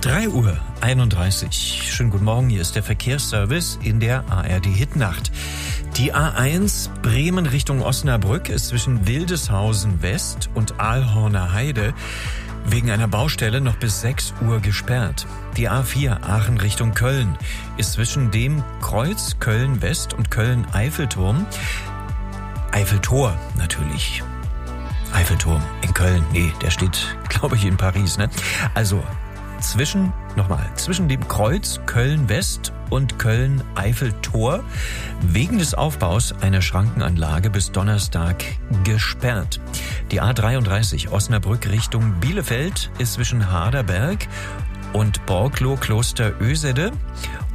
3:31 Uhr. Schönen guten Morgen, hier ist der Verkehrsservice in der ARD-Hitnacht. Die A1 Bremen Richtung Osnabrück ist zwischen Wildeshausen West und Aalhorner Heide wegen einer Baustelle noch bis 6 Uhr gesperrt. Die A4 Aachen Richtung Köln ist zwischen dem Kreuz Köln West und Köln Eiffelturm. Eiffeltor natürlich. Eiffelturm in Köln. Nee, der steht, glaube ich, in Paris, ne? Also zwischen dem Kreuz Köln-West und Köln-Eiffeltor wegen des Aufbaus einer Schrankenanlage bis Donnerstag gesperrt. Die A33 Osnabrück Richtung Bielefeld ist zwischen Harderberg und Borkloh Kloster Ösede